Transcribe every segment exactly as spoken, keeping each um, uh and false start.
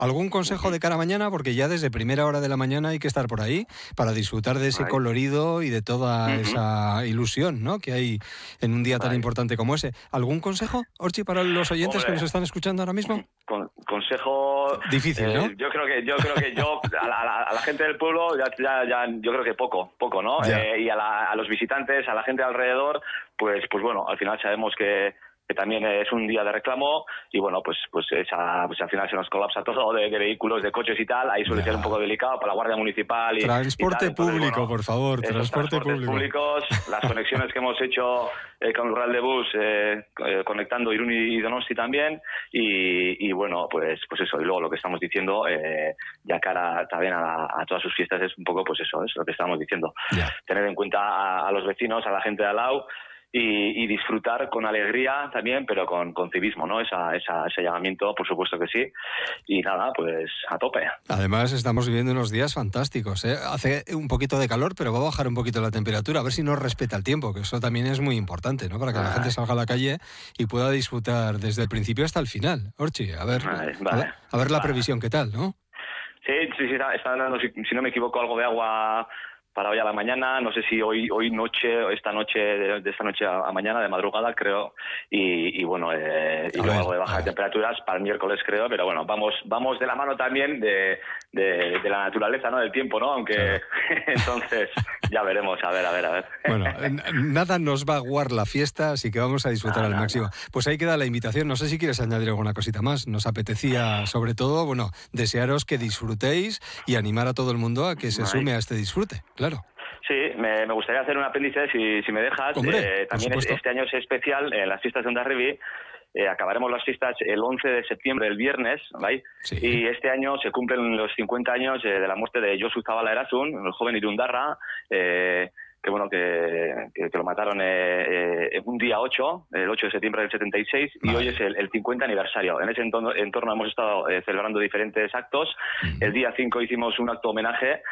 ¿Algún consejo Uh-huh. de cara a mañana? Porque ya desde primera hora de la mañana hay que estar por ahí para disfrutar de ese Right. colorido y de toda Uh-huh. esa ilusión, ¿no?, que hay en un día Right. tan importante como ese. ¿Algún consejo, Orchi, para los oyentes Hombre, que nos están escuchando ahora mismo? Con, consejo difícil, eh, ¿no? Yo creo que yo creo que yo a la, a la, a la gente del pueblo ya, ya, ya yo creo que poco, poco, ¿no? Eh, y a, la, a los visitantes, a la gente alrededor, pues pues bueno, al final sabemos que que también es un día de reclamo y bueno, pues pues, esa, pues al final se nos colapsa todo de, de vehículos, de coches y tal, ahí suele ya. ser un poco delicado para la Guardia Municipal y transporte y tal. Entonces, público, bueno, por favor, esos transporte transportes público. públicos, las conexiones que hemos hecho eh, con el Rural de Bus, eh, eh, conectando Irún y Donosti también y, y bueno, pues pues eso, y luego lo que estamos diciendo eh, ya cara también a, a todas sus fiestas es un poco pues eso, es lo que estamos diciendo, ya. tener en cuenta a, a los vecinos, a la gente de al lado. Y, y disfrutar con alegría también, pero con, con civismo, ¿no? Esa, esa, ese llamamiento, por supuesto que sí. Y nada, pues a tope. Además, estamos viviendo unos días fantásticos, ¿eh? Hace un poquito de calor, pero va a bajar un poquito la temperatura, a ver si nos respeta el tiempo, que eso también es muy importante, ¿no? Para que Ay. la gente salga a la calle y pueda disfrutar desde el principio hasta el final. Orchi, a ver, Ay, vale. a ver, a ver la vale. previsión, ¿qué tal, no? Sí, sí, sí, está dando, si, si no me equivoco, algo de agua para hoy a la mañana, no sé si hoy hoy noche o esta noche, de, de esta noche a, a mañana, de madrugada, creo, y, y bueno, eh, y luego algo de baja de temperaturas para el miércoles, creo, pero bueno, vamos vamos de la mano también de, de, de la naturaleza, ¿no?, del tiempo, ¿no?, aunque claro. Entonces ya veremos, a ver, a ver, a ver. Bueno, nada nos va a aguar la fiesta, así que vamos a disfrutar no, al no, máximo. No. Pues ahí queda la invitación, no sé si quieres añadir alguna cosita más, nos apetecía sobre todo, bueno, desearos que disfrutéis y animar a todo el mundo a que se sume a este disfrute. Claro. Sí, me, me gustaría hacer un apéndice, si, si me dejas. Hombre, eh, también es, este año es especial, en las fiestas de Hondarribia, eh, acabaremos las fiestas el once de septiembre, el viernes, ¿vale? Sí. Y este año se cumplen los cincuenta años eh, de la muerte de Josu Zabala Erazun, el joven irundarra, eh, que bueno, que, que, que lo mataron eh, eh, un día ocho, el ocho de septiembre del setenta y seis, vale. Y hoy es el, el cincuenta aniversario. En ese entorno, entorno hemos estado eh, celebrando diferentes actos. Uh-huh. El día cinco hicimos un acto homenaje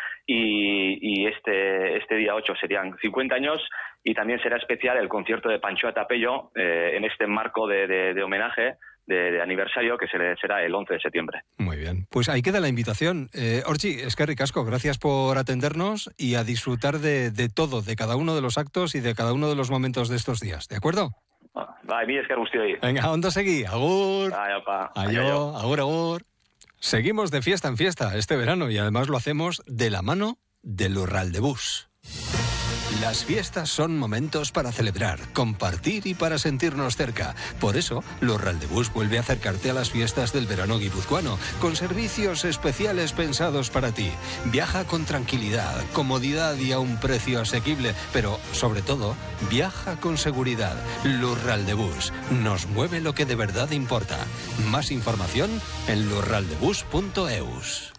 y, y este, este día ocho serían cincuenta años y también será especial el concierto de Pancho Atapello eh, en este marco de, de, de homenaje. De, de aniversario, que será el once de septiembre. Muy bien. Pues ahí queda la invitación. Eh, Orchi, es que ricasco, gracias por atendernos y a disfrutar de, de todo, de cada uno de los actos y de cada uno de los momentos de estos días. ¿De acuerdo? Vai, mi esker guztioi. Venga, ondo seguí. Agur. Vai, opa. Ayo, agur, agur. Seguimos de fiesta en fiesta este verano y además lo hacemos de la mano del Rural de Bus. Las fiestas son momentos para celebrar, compartir y para sentirnos cerca. Por eso, Rural de Bus vuelve a acercarte a las fiestas del verano guipuzcoano, con servicios especiales pensados para ti. Viaja con tranquilidad, comodidad y a un precio asequible, pero, sobre todo, viaja con seguridad. Rural de Bus nos mueve lo que de verdad importa. Más información en lurraldebus punto eus.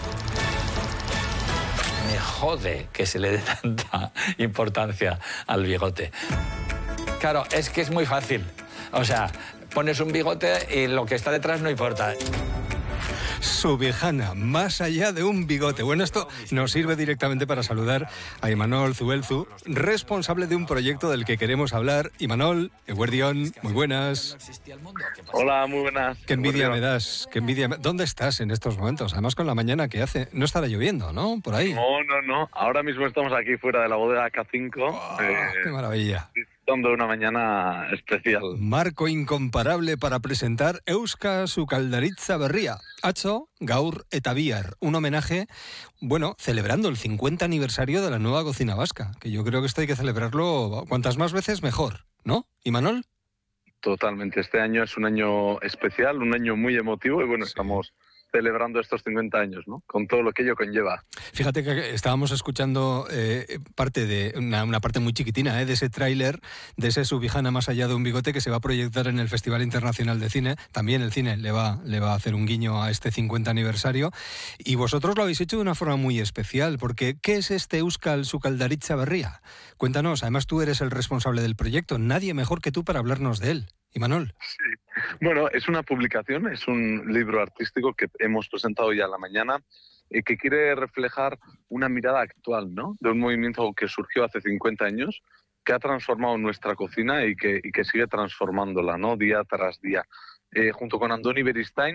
Me jode que se le dé tanta importancia al bigote. Claro, es que es muy fácil. O sea, pones un bigote y lo que está detrás no importa. Subijana, más allá de un bigote. Bueno, esto nos sirve directamente para saludar a Imanol Zubelzu, responsable de un proyecto del que queremos hablar. Imanol, eguerdión, muy buenas. Hola, muy buenas. Qué envidia me das, qué envidia. Me... ¿Dónde estás en estos momentos? Además con la mañana que hace. No estará lloviendo, ¿no? Por ahí. No, no, no. Ahora mismo estamos aquí fuera de la bodega K cinco. Oh, eh, ¡Qué maravilla! Disfrutando de una mañana especial. Marco incomparable para presentar Euska Sukaldaritza Berria. Atzo, gaur eta bihar. Un homenaje, bueno, celebrando el cincuenta aniversario de la nueva cocina vasca, que yo creo que esto hay que celebrarlo cuantas más veces mejor, ¿no? ¿Imanol? Totalmente. Este año es un año especial, un año muy emotivo y bueno, sí. Estamos celebrando estos cincuenta años, ¿no? Con todo lo que ello conlleva. Fíjate que estábamos escuchando eh, parte de una, una parte muy chiquitina eh, de ese tráiler, de ese Subijana más allá de un bigote que se va a proyectar en el Festival Internacional de Cine. También el cine le va, le va a hacer un guiño a este cincuenta aniversario. Y vosotros lo habéis hecho de una forma muy especial, porque ¿qué es este Euskal Sukaldaritza Berria? Cuéntanos, además tú eres el responsable del proyecto, nadie mejor que tú para hablarnos de él. Imanol. Sí. Bueno, es una publicación, es un libro artístico que hemos presentado ya en la mañana y que quiere reflejar una mirada actual, ¿no? De un movimiento que surgió hace cincuenta años, que ha transformado nuestra cocina y que, y que sigue transformándola, ¿no? Día tras día. Eh, junto con Andoni Beristain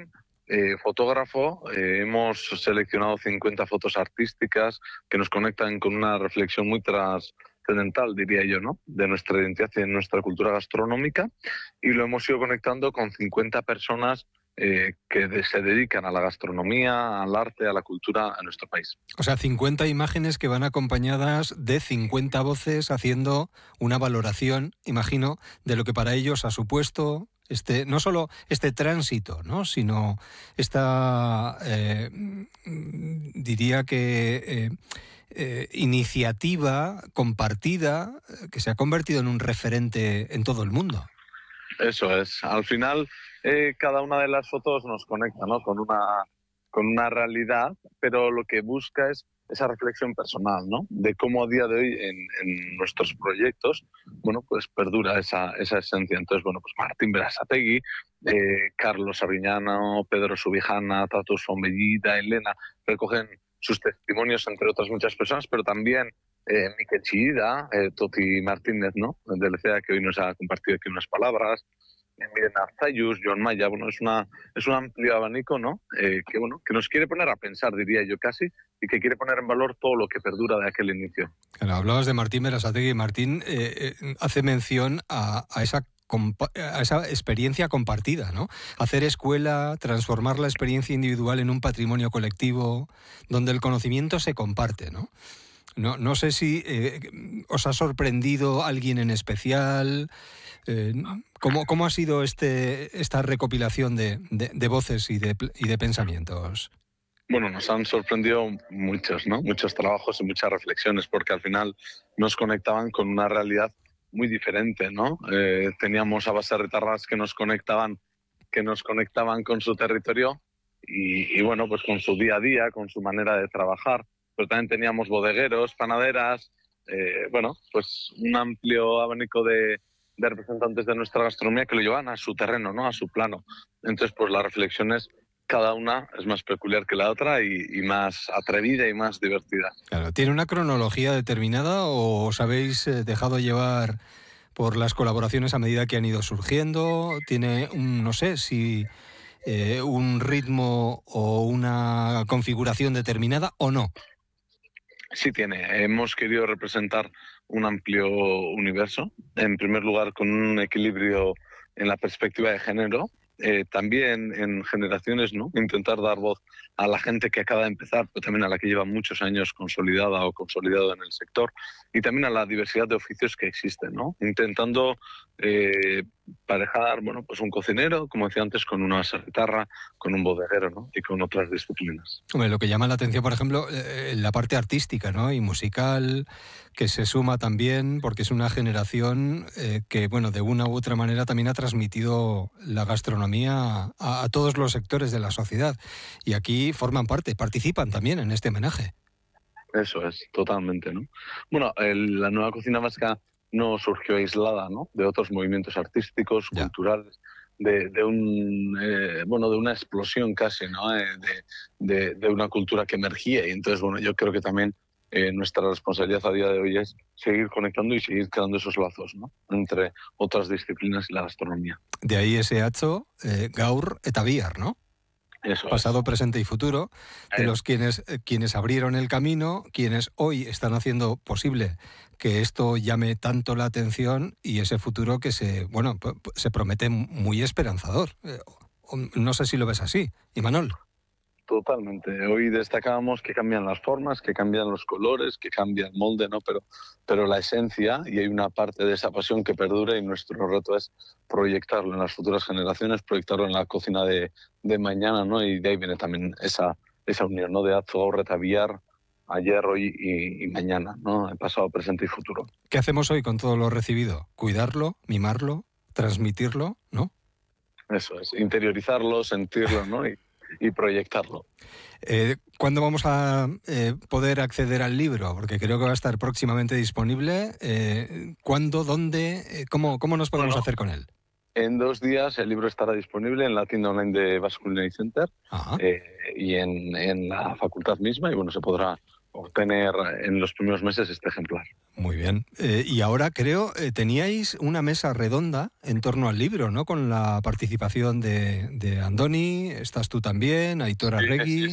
eh, fotógrafo, eh, hemos seleccionado cincuenta fotos artísticas que nos conectan con una reflexión muy trascendental, diría yo, ¿no?, de nuestra identidad y de nuestra cultura gastronómica, y lo hemos ido conectando con cincuenta personas eh, que de, se dedican a la gastronomía, al arte, a la cultura en nuestro país. O sea, cincuenta imágenes que van acompañadas de cincuenta voces haciendo una valoración, imagino, de lo que para ellos ha supuesto este, no solo este tránsito, ¿no?, sino esta, eh, diría que, eh, eh, iniciativa compartida que se ha convertido en un referente en todo el mundo. Eso es. Al final, eh, cada una de las fotos nos conecta, ¿no?, con una, con una realidad, pero lo que busca es esa reflexión personal, ¿no?, de cómo a día de hoy en, en nuestros proyectos, bueno, pues perdura esa, esa esencia. Entonces, bueno, pues Martín Berasategui, eh, Carlos Arguiñano, Pedro Subijana, Tato Fombellita, Elena, recogen sus testimonios, entre otras muchas personas, pero también eh, Miquel Chillida, eh, Toti Martínez, ¿no?, del E C A, que hoy nos ha compartido aquí unas palabras, Miren Arzayus, John Maya. Bueno, es una es un amplio abanico, ¿no?, eh, que bueno que nos quiere poner a pensar, diría yo casi, y que quiere poner en valor todo lo que perdura de aquel inicio. Claro, hablabas de Martín Berasategui. Martín eh, eh, hace mención a, a esa a esa experiencia compartida, ¿no? Hacer escuela, transformar la experiencia individual en un patrimonio colectivo, donde el conocimiento se comparte, ¿no? No, no sé si eh, os ha sorprendido alguien en especial. Eh, ¿cómo, ¿Cómo ha sido este esta recopilación de, de, de voces y de, y de pensamientos? Bueno, nos han sorprendido muchos, ¿no? Muchos trabajos y muchas reflexiones, porque al final nos conectaban con una realidad muy diferente, ¿no? Eh, teníamos a baserritarras que nos conectaban, que nos conectaban con su territorio y, y, bueno, pues con su día a día, con su manera de trabajar. Pero también teníamos bodegueros, panaderas, eh, bueno, pues un amplio abanico de, de representantes de nuestra gastronomía que lo llevan a su terreno, ¿no?, a su plano. Entonces, pues las reflexiones, cada una es más peculiar que la otra y, y más atrevida y más divertida. Claro, ¿tiene una cronología determinada o os habéis dejado llevar por las colaboraciones a medida que han ido surgiendo? ¿Tiene, un, no sé, si eh, un ritmo o una configuración determinada o no? Sí tiene. Hemos querido representar un amplio universo. En primer lugar, con un equilibrio en la perspectiva de género. Eh, también en generaciones, ¿no?, intentar dar voz a la gente que acaba de empezar, pero también a la que lleva muchos años consolidada o consolidado en el sector, y también a la diversidad de oficios que existen, ¿no?, intentando eh, parejar, bueno, pues un cocinero, como decía antes, con una guitarra, con un bodeguero, ¿no?, y con otras disciplinas. Hombre, lo que llama la atención, por ejemplo, eh, la parte artística, ¿no?, y musical, que se suma también, porque es una generación eh, que, bueno, de una u otra manera también ha transmitido la gastronomía a, a todos los sectores de la sociedad. Y aquí forman parte, participan también en este homenaje. Eso es, totalmente, ¿no? Bueno, el, la nueva cocina vasca no surgió aislada, ¿no?, de otros movimientos artísticos, ya. culturales, de, de un eh, bueno, de una explosión casi, ¿no?, eh, de, de, de una cultura que emergía. Y entonces, bueno, yo creo que también eh, nuestra responsabilidad a día de hoy es seguir conectando y seguir creando esos lazos, ¿no?, entre otras disciplinas y la gastronomía. De ahí ese hacho, eh, gaur eta bihar, ¿no? Eso pasado, es. presente y futuro, de los quienes, eh, quienes abrieron el camino, quienes hoy están haciendo posible que esto llame tanto la atención y ese futuro que se, bueno, se promete muy esperanzador. Eh, no sé si lo ves así, Imanol. Totalmente. Hoy destacábamos que cambian las formas, que cambian los colores, que cambia el molde, ¿no? Pero, pero la esencia, y hay una parte de esa pasión que perdura, y nuestro reto es proyectarlo en las futuras generaciones, proyectarlo en la cocina de, de mañana, ¿no? Y de ahí viene también esa, esa unión, ¿no?, de atzo, gaur eta bihar, ayer, hoy y, y mañana, ¿no?, el pasado, presente y futuro. ¿Qué hacemos hoy con todo lo recibido? Cuidarlo, mimarlo, transmitirlo, ¿no? Eso es, interiorizarlo, sentirlo, ¿no?, y y proyectarlo. Eh, ¿Cuándo vamos a eh, poder acceder al libro? Porque creo que va a estar próximamente disponible. Eh, ¿Cuándo? ¿Dónde? Eh, ¿cómo, ¿Cómo nos podemos bueno, hacer con él? En dos días el libro estará disponible en la tienda online de Basque Culinary Center eh, y en, en la facultad misma, y bueno, se podrá obtener en los primeros meses este ejemplar. Muy bien. Eh, y ahora creo, eh, teníais una mesa redonda en torno al libro, ¿no? Con la participación de, de Andoni, estás tú también, Aitor Arregui. Sí, sí,